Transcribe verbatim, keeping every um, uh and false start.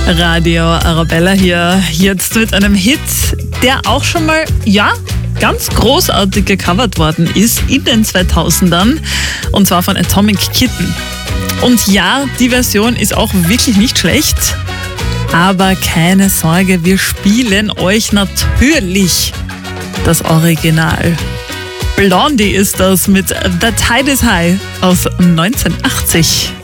Radio Arabella hier, jetzt mit einem Hit, der auch schon mal, ja, ganz großartig gecovert worden ist in den zweitausendern, und zwar von Atomic Kitten. Und ja, die Version ist auch wirklich nicht schlecht, aber keine Sorge, wir spielen euch natürlich das Original. Blondie ist das mit The Tide is High aus neunzehnhundertachtzig.